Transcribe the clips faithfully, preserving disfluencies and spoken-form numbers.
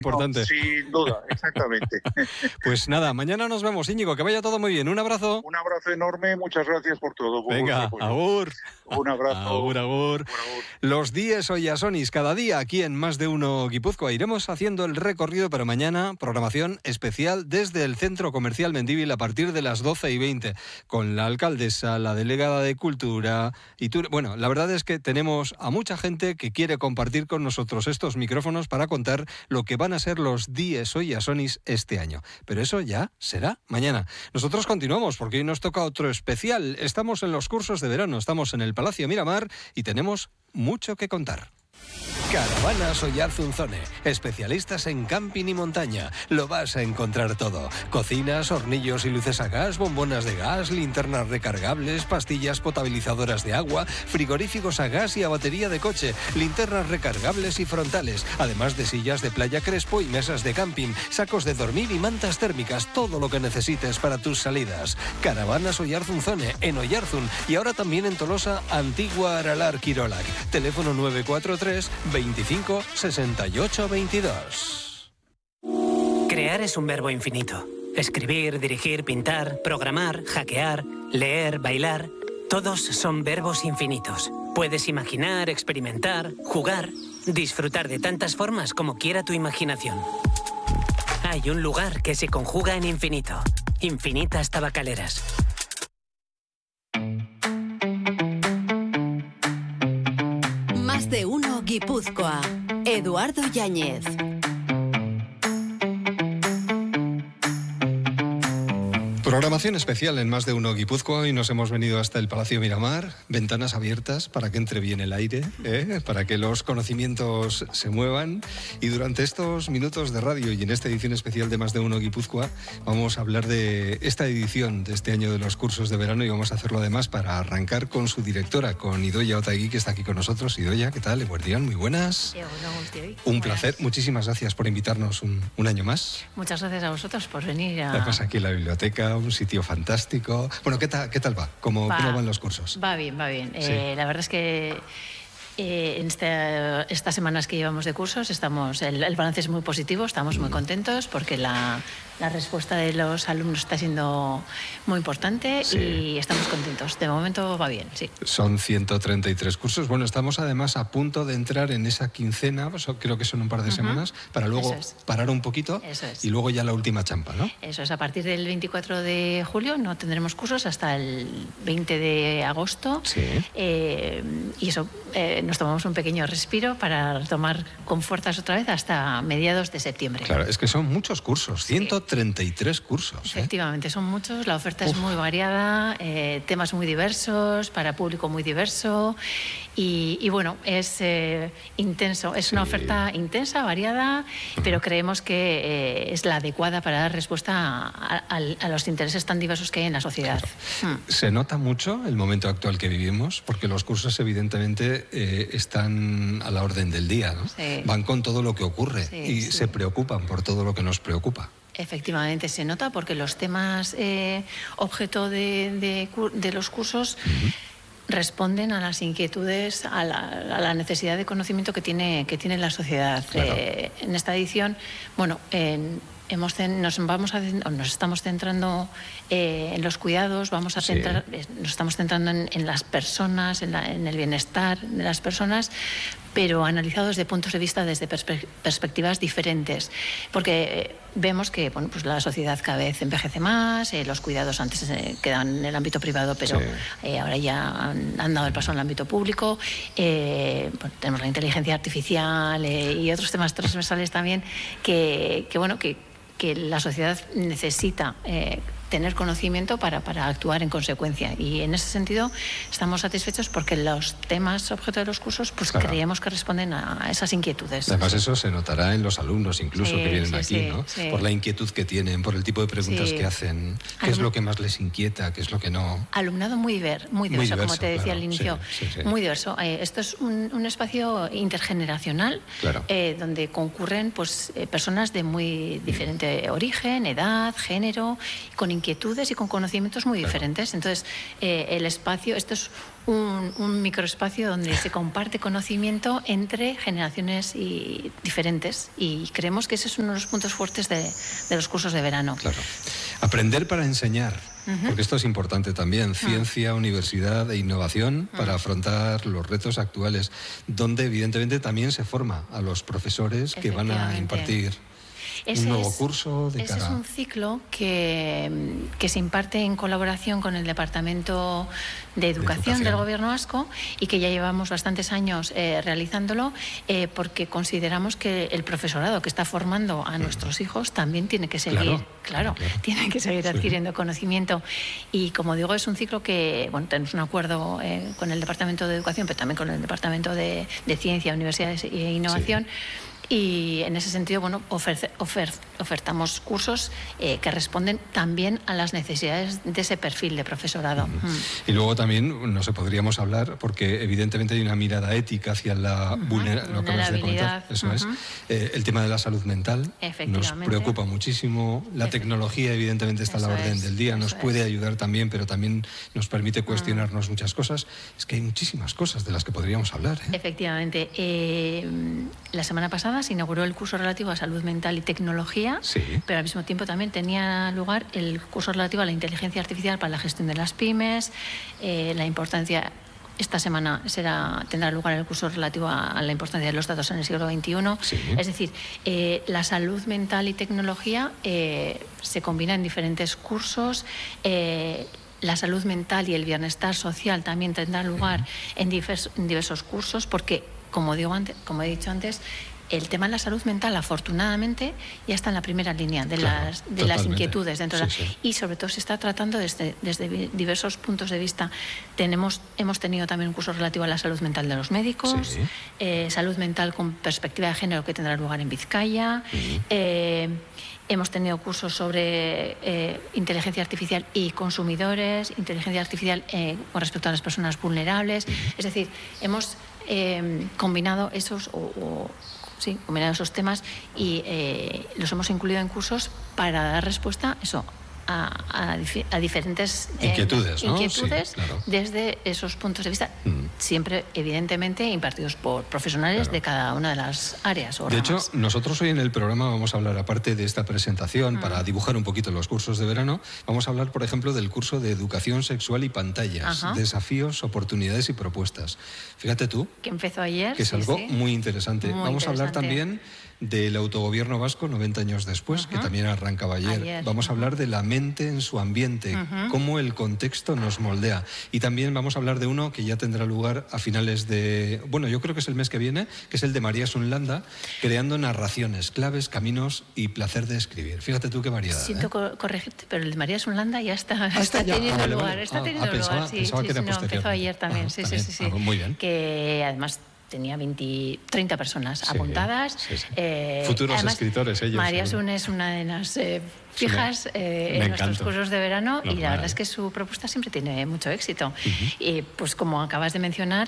Importante. No, sin duda, exactamente. Pues nada, mañana nos vemos, Íñigo, que vaya todo muy bien. Un abrazo. Un abrazo enorme, muchas gracias por todo. Por Venga, agur. Un abrazo. Agur, agur. agur. Los diez Oyasonis, cada día aquí en Más de Uno Guipúzcoa. Iremos haciendo el recorrido, pero mañana programación especial desde el Centro Comercial Mendívil a partir de las doce y veinte, con la alcaldesa, la delegada de Cultura y tú. Bueno, la verdad es que tenemos a mucha gente que quiere compartir con nosotros estos micrófonos para contar lo que van a ser los diez Oyasonis este año. Pero eso ya será mañana. Nosotros continuamos porque hoy nos toca otro especial. Estamos en los cursos de verano, estamos en el Palacio Miramar y tenemos mucho que contar. Caravanas Oyarzunzone, especialistas en camping y montaña. Lo vas a encontrar todo. Cocinas, hornillos y luces a gas, bombonas de gas, linternas recargables, pastillas potabilizadoras de agua, frigoríficos a gas y a batería de coche, linternas recargables y frontales, además de sillas de playa Crespo y mesas de camping, sacos de dormir y mantas térmicas, todo lo que necesites para tus salidas. Caravanas Oyarzunzone, en Oyarzun y ahora también en Tolosa, Antigua Aralar Quirolac. Teléfono nueve cuatro tres veinticinco sesenta y ocho veintidós. Crear es un verbo infinito. Escribir, dirigir, pintar, programar, hackear, leer, bailar. Todos son verbos infinitos. Puedes imaginar, experimentar, jugar, disfrutar de tantas formas como quiera tu imaginación. Hay un lugar que se conjuga en infinito. Infinitas Tabacaleras. Más de Uno Guipúzcoa. Eduardo Yáñez. Programación especial en Más de Uno Guipúzcoa y nos hemos venido hasta el Palacio Miramar, ventanas abiertas para que entre bien el aire, ¿eh? Para que los conocimientos se muevan, y durante estos minutos de radio y en esta edición especial de Más de Uno Guipúzcoa vamos a hablar de esta edición de este año de los cursos de verano y vamos a hacerlo además para arrancar con su directora, con Idoia Otaegui, que está aquí con nosotros. Idoia, ¿qué tal? Eguerdión, muy buenas. Un placer, muchísimas gracias por invitarnos un, un año más. Muchas gracias a vosotros por venir a... Además aquí en la biblioteca, un sitio fantástico. Bueno, ¿qué tal, qué tal va? ¿Cómo, va, ¿Cómo van los cursos? Va bien, va bien. Sí. Eh, la verdad es que eh, en este, estas semanas que llevamos de cursos, estamos, el, el balance es muy positivo, estamos muy contentos porque la, la respuesta de los alumnos está siendo muy importante, sí, y estamos contentos. De momento va bien, sí. Son ciento treinta y tres cursos. Bueno, estamos además a punto de entrar en esa quincena, pues, creo que son un par de uh-huh. semanas, para luego es. parar un poquito. Eso es. Y luego ya la última champa, ¿no? Eso es, a partir del veinticuatro de julio no tendremos cursos hasta el veinte de agosto. Sí. Eh, y eso, eh, nos tomamos un pequeño respiro para retomar con fuerzas otra vez hasta mediados de septiembre. Claro, es que son muchos cursos, ciento treinta y tres cursos. Efectivamente, ¿eh? son muchos, la oferta Uf. es muy variada, eh, temas muy diversos, para público muy diverso y, y bueno, es eh, intenso, es sí. una oferta intensa, variada, uh-huh. pero creemos que eh, es la adecuada para dar respuesta a, a, a los intereses tan diversos que hay en la sociedad. Claro. Hmm. Se nota mucho el momento actual que vivimos, porque los cursos evidentemente eh, están a la orden del día, ¿no? Sí. Van con todo lo que ocurre sí, y sí. se preocupan por todo lo que nos preocupa. Efectivamente, se nota porque los temas eh, objeto de, de, de los cursos uh-huh. responden a las inquietudes, a la, a la necesidad de conocimiento que tiene, que tiene la sociedad. Claro. Eh, en esta edición, bueno, en, hemos, nos, vamos a, nos estamos centrando eh, en los cuidados, vamos a centrar, sí. nos estamos centrando en, en las personas, en, la, en el bienestar de las personas, pero analizado desde puntos de vista, desde perspe- perspectivas diferentes, porque eh, vemos que bueno, pues la sociedad cada vez envejece más, eh, los cuidados antes eh, quedan en el ámbito privado, pero sí. eh, ahora ya han, han dado el paso al ámbito público, eh, bueno, tenemos la inteligencia artificial eh, y otros temas transversales también que, que, bueno, que, que la sociedad necesita eh, tener conocimiento para, para actuar en consecuencia. Y en ese sentido estamos satisfechos porque los temas objeto de los cursos pues claro. creemos que responden a esas inquietudes. Además eso se notará en los alumnos incluso sí, que vienen sí, aquí, sí, ¿no? Sí. Por la inquietud que tienen, por el tipo de preguntas sí. que hacen, qué Alum... es lo que más les inquieta, qué es lo que no... Alumnado muy, diver, muy, diverso, muy diverso, como te decía claro, al inicio, sí, sí, sí. muy diverso. Eh, esto es un, un espacio intergeneracional claro. eh, donde concurren pues, eh, personas de muy diferente origen, edad, género, con inquietudes y con conocimientos muy diferentes. Entonces, eh, el espacio, esto es un, un microespacio donde se comparte conocimiento entre generaciones y diferentes, y creemos que ese es uno de los puntos fuertes de, de los cursos de verano. Claro. Aprender para enseñar. Uh-huh. Porque esto es importante también, ciencia, uh-huh. universidad e innovación uh-huh. para afrontar los retos actuales, donde evidentemente también se forma a los profesores que van a impartir ese un nuevo es, curso de ese cara... es un ciclo que, que se imparte en colaboración con el Departamento de Educación, de Educación. del Gobierno vasco, y que ya llevamos bastantes años eh, realizándolo, eh, porque consideramos que el profesorado que está formando a nuestros hijos también tiene que seguir, claro, claro, claro. tiene que seguir adquiriendo sí. conocimiento. Y como digo, es un ciclo que, bueno, tenemos un acuerdo eh, con el Departamento de Educación, pero también con el Departamento de, de Ciencia, Universidades e Innovación. Sí. Y en ese sentido, bueno, ofer, ofer, ofertamos cursos eh, que responden también a las necesidades de ese perfil de profesorado. Uh-huh. Mm. Y luego también, no sé, podríamos hablar, porque evidentemente hay una mirada ética hacia la uh-huh. vulner, lo que acabas de comentar, eso uh-huh. es, eh, el tema de la salud mental nos preocupa muchísimo, la tecnología evidentemente está eso a la orden es, del día, nos puede es. ayudar también, pero también nos permite cuestionarnos uh-huh. muchas cosas. Es que hay muchísimas cosas de las que podríamos hablar. ¿eh? Efectivamente. Eh, la semana pasada se inauguró el curso relativo a salud mental y tecnología, sí. pero al mismo tiempo también tenía lugar el curso relativo a la inteligencia artificial para la gestión de las pymes, eh, la importancia... Esta semana será, tendrá lugar el curso relativo a, a la importancia de los datos en el siglo veintiuno. Sí. Es decir, eh, la salud mental y tecnología eh, se combinan en diferentes cursos. Eh, la salud mental y el bienestar social también tendrán lugar uh-huh. en, divers, en diversos cursos, porque, como, digo antes, como he dicho antes, el tema de la salud mental, afortunadamente, ya está en la primera línea de, claro, las, de las inquietudes dentro sí, de la, sí. y sobre todo se está tratando desde, desde diversos puntos de vista. Tenemos, hemos tenido también un curso relativo a la salud mental de los médicos, sí. eh, salud mental con perspectiva de género que tendrá lugar en Vizcaya. Uh-huh. eh, Hemos tenido cursos sobre eh, inteligencia artificial y consumidores, inteligencia artificial eh, con respecto a las personas vulnerables. Uh-huh. Es decir, hemos eh, combinado esos... O, o, Sí, combinar esos temas y eh, los hemos incluido en cursos para dar respuesta eso, a, a, a diferentes eh, inquietudes, ¿no? inquietudes sí, claro. desde esos puntos de vista, mm. siempre evidentemente impartidos por profesionales claro. de cada una de las áreas o De ramas. hecho, nosotros hoy en el programa vamos a hablar, aparte de esta presentación, mm. para dibujar un poquito los cursos de verano, vamos a hablar, por ejemplo, del curso de educación sexual y pantallas, Ajá. desafíos, oportunidades y propuestas. Fíjate tú. Que empezó ayer. Que es sí, algo sí. muy interesante. Muy vamos interesante. a hablar también del autogobierno vasco noventa años después, uh-huh. que también arrancaba ayer. ayer vamos uh-huh. a hablar de la mente en su ambiente, uh-huh. cómo el contexto nos moldea. Y también vamos a hablar de uno que ya tendrá lugar a finales de... Bueno, yo creo que es el mes que viene, que es el de María Sunlanda, creando narraciones, claves, caminos y placer de escribir. Fíjate tú qué variedad. Siento ¿eh? corregirte, pero el de María Sunlanda ya está, ah, está, está ya. teniendo ah, vale, lugar. vale. Está ah, teniendo ah, pensaba, lugar, sí. Pensaba sí, que era sí, no, posterior. empezó ayer también, ah, sí, también. sí, sí, sí. Ah, muy bien. Que además... tenía veinte, treinta personas sí, apuntadas. Sí, sí. Eh, Futuros además, escritores ellos. María Sun es una de las eh, fijas eh, en nuestros cursos de verano Normal. y la verdad es que su propuesta siempre tiene mucho éxito. Uh-huh. Y pues como acabas de mencionar,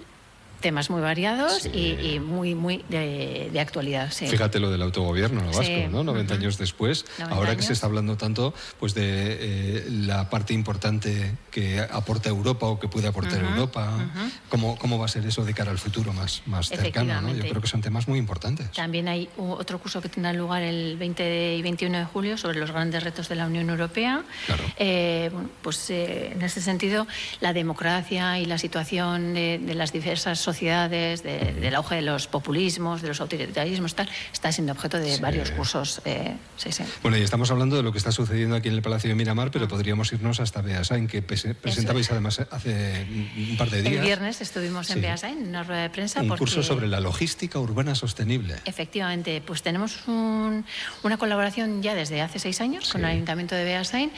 temas muy variados sí. y, y muy muy de, de actualidad. Sí. Fíjate lo del autogobierno, lo vasco, sí. ¿no? noventa uh-huh. años después, noventa ahora años. que se está hablando tanto pues de eh, la parte importante que aporta Europa o que puede aportar uh-huh. Europa, uh-huh. ¿Cómo, cómo va a ser eso de cara al futuro más, más cercano, ¿no? Yo creo que son temas muy importantes. También hay otro curso que tendrá lugar el veinte y veintiuno de julio sobre los grandes retos de la Unión Europea. Claro. Eh, bueno, pues eh, en ese sentido, la democracia y la situación de, de las diversas sociedades, de, del auge de los populismos, de los autoritarismos, tal, está siendo objeto de sí. varios cursos. Eh, sí, sí. Bueno, y estamos hablando de lo que está sucediendo aquí en el Palacio de Miramar, pero podríamos irnos hasta Beasain, que presentabais es. además hace un par de días. El viernes estuvimos sí. en Beasain, en una rueda de prensa. Un porque, curso sobre la logística urbana sostenible. Efectivamente, pues tenemos un, una colaboración ya desde hace seis años sí. con el Ayuntamiento de Beasain,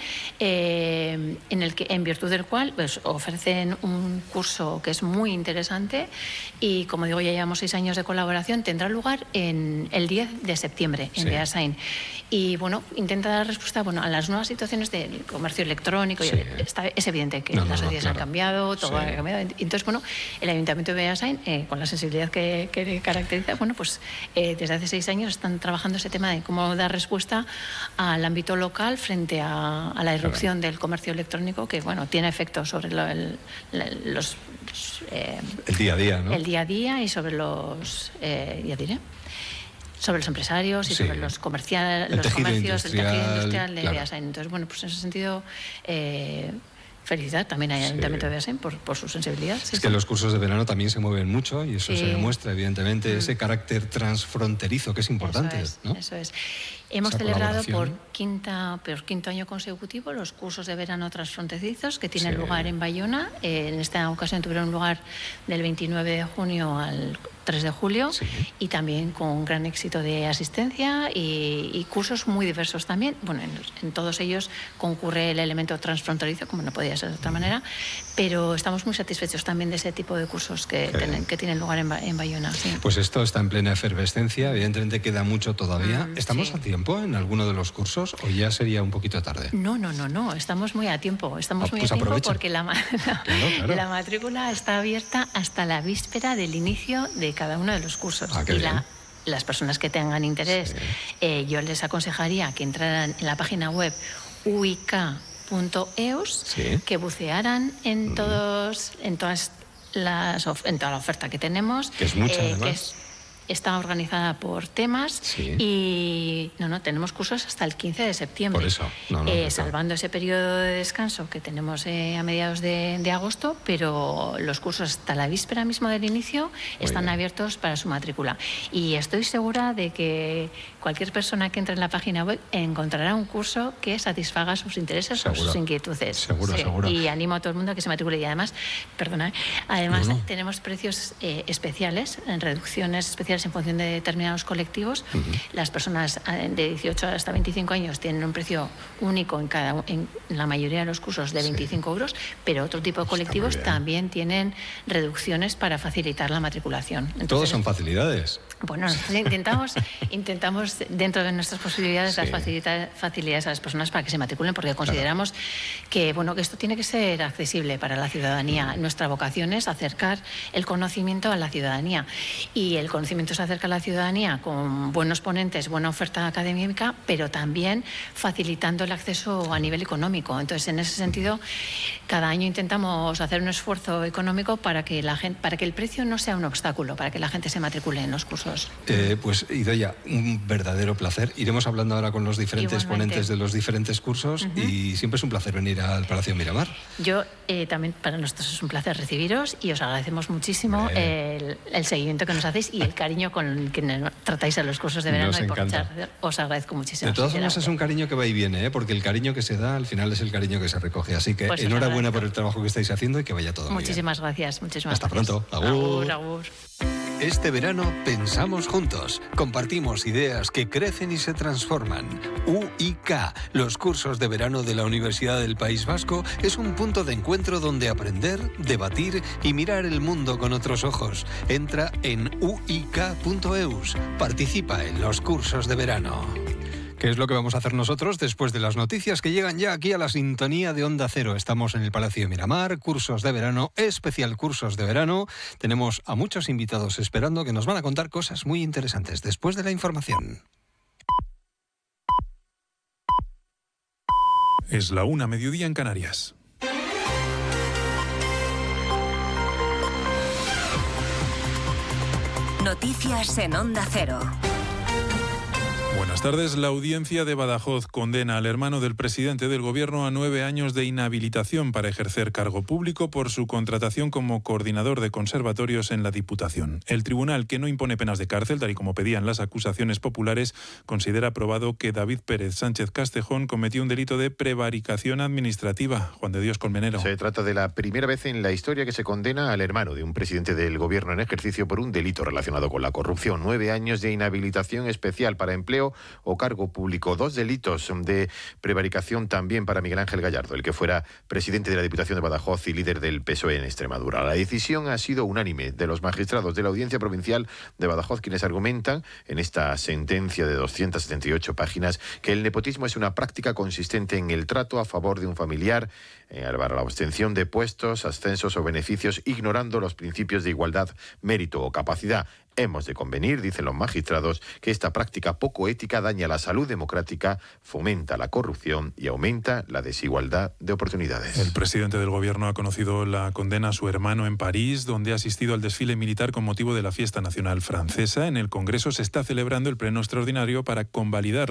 eh, en, el que, en virtud del cual pues, ofrecen un curso que es muy interesante y como digo, ya llevamos seis años de colaboración. Tendrá lugar en el diez de septiembre en Sí. Beasain. Y bueno, intenta dar respuesta bueno, a las nuevas situaciones del comercio electrónico. Sí. Está, es evidente que No, no, las no, sociedades claro. han cambiado, todo Sí. ha cambiado. Entonces, bueno, el Ayuntamiento de Beasain, eh, con la sensibilidad que, que le caracteriza, bueno, pues eh, desde hace seis años están trabajando ese tema de cómo dar respuesta al ámbito local frente a, a la irrupción claro. del comercio electrónico, que bueno, tiene efectos sobre lo, el, los, los eh, el día a día, ¿no? El día a día y sobre los, eh, ya diré, sobre los empresarios y sí. sobre los, comercial, los comercios, el tejido industrial de claro. Beasain. Entonces, bueno, pues en ese sentido, eh, felicidad también al Ayuntamiento sí. de Beasain por, por su sensibilidad. Sí, es sí. que los cursos de verano también se mueven mucho y eso sí. se demuestra, evidentemente, mm. ese carácter transfronterizo que es importante. Eso es, ¿no? eso es. Hemos Esa celebrado por, quinta, por quinto año consecutivo los cursos de verano transfronterizos que tienen sí. lugar en Bayona. Eh, en esta ocasión tuvieron lugar del veintinueve de junio al tres de julio sí. y también con gran éxito de asistencia y, y cursos muy diversos también. Bueno, en, en todos ellos concurre el elemento transfronterizo, como no podía ser de otra manera, pero estamos muy satisfechos también de ese tipo de cursos que, tienen, que tienen lugar en, en Bayona. Sí. Pues esto está en plena efervescencia, evidentemente queda mucho todavía. Mm, ¿Estamos sí. a tiempo en alguno de los cursos o ya sería un poquito tarde? No, no, no, no, estamos muy a tiempo. Estamos ah, muy pues a tiempo aprovecha. porque la, la, claro, claro. la matrícula está abierta hasta la víspera del inicio de cada uno de los cursos. Ah, qué y bien. La, las personas que tengan interés, sí. eh, yo les aconsejaría que entraran en la página web u i k punto e u s, sí. que bucearan en, mm. todos, en, todas las, en toda la oferta que tenemos. Que es mucha, eh, además. Que es, está organizada por temas sí. y no, no, tenemos cursos hasta el quince de septiembre. Por eso, no, no, eh, no. salvando ese periodo de descanso que tenemos eh, a mediados de, de agosto, pero los cursos hasta la víspera mismo del inicio Muy están bien. abiertos para su matrícula. Y estoy segura de que cualquier persona que entre en la página web encontrará un curso que satisfaga sus intereses seguro. o sus inquietudes. Seguro, sí. seguro. Y animo a todo el mundo a que se matricule. Y además, perdona, además no, no. tenemos precios eh, especiales, en reducciones especiales en función de determinados colectivos. Uh-huh. Las personas de dieciocho hasta veinticinco años tienen un precio único en cada en la mayoría de los cursos de veinticinco sí. euros, pero otro tipo de colectivos también tienen reducciones para facilitar la matriculación. Entonces, todos son facilidades. Bueno, nosotros intentamos, intentamos dentro de nuestras posibilidades, sí. dar facilita, facilidades a las personas para que se matriculen, porque consideramos claro. que, bueno, que esto tiene que ser accesible para la ciudadanía. Nuestra vocación es acercar el conocimiento a la ciudadanía. Y el conocimiento se acerca a la ciudadanía con buenos ponentes, buena oferta académica, pero también facilitando el acceso a nivel económico. Entonces, en ese sentido, cada año intentamos hacer un esfuerzo económico para que, la gente, para que el precio no sea un obstáculo, para que la gente se matricule en los cursos. Eh, pues Idoia, un verdadero placer. Iremos hablando ahora con los diferentes Igualmente. ponentes de los diferentes cursos uh-huh. y siempre es un placer venir al Palacio Miramar. Yo eh, también, para nosotros es un placer recibiros y os agradecemos muchísimo eh. el, el seguimiento que nos hacéis y el cariño con el que tratáis a los cursos de verano. Nos y por encanta. Echar, os agradezco muchísimo. De todas formas es un cariño que va y viene, ¿eh? Porque el cariño que se da al final es el cariño que se recoge. Así que pues enhorabuena por el trabajo que estáis haciendo y que vaya todo Muchísimas muy bien. gracias. Muchísimas Hasta gracias. pronto. Agur. Agur, agur. Este verano pensamos juntos, compartimos ideas que crecen y se transforman. U I K, los cursos de verano de la Universidad del País Vasco, es un punto de encuentro donde aprender, debatir y mirar el mundo con otros ojos. Entra en u i k punto e u s, participa en los cursos de verano. ¿Qué es lo que vamos a hacer nosotros después de las noticias que llegan ya aquí a la sintonía de Onda Cero? Estamos en el Palacio de Miramar, cursos de verano, especial cursos de verano. Tenemos a muchos invitados esperando que nos van a contar cosas muy interesantes después de la información. Es la una, mediodía en Canarias. Noticias en Onda Cero. Buenas tardes. La audiencia de Badajoz condena al hermano del presidente del Gobierno a nueve años de inhabilitación para ejercer cargo público por su contratación como coordinador de conservatorios en la Diputación. El tribunal, que no impone penas de cárcel, tal y como pedían las acusaciones populares, considera probado que David Pérez Sánchez Castejón cometió un delito de prevaricación administrativa. Juan de Dios Colmenero. Se trata de la primera vez en la historia que se condena al hermano de un presidente del Gobierno en ejercicio por un delito relacionado con la corrupción. Nueve años de inhabilitación especial para empleo empleo o cargo público. Dos delitos de prevaricación también para Miguel Ángel Gallardo, el que fuera presidente de la Diputación de Badajoz y líder del P S O E en Extremadura. La decisión ha sido unánime de los magistrados de la Audiencia Provincial de Badajoz, quienes argumentan en esta sentencia de doscientas setenta y ocho páginas que el nepotismo es una práctica consistente en el trato a favor de un familiar eh, para la obtención de puestos, ascensos o beneficios, ignorando los principios de igualdad, mérito o capacidad. Hemos de convenir, dicen los magistrados, que esta práctica poco ética daña la salud democrática, fomenta la corrupción y aumenta la desigualdad de oportunidades. El presidente del Gobierno ha conocido la condena a su hermano en París, donde ha asistido al desfile militar con motivo de la fiesta nacional francesa. En el Congreso se está celebrando el pleno extraordinario para convalidar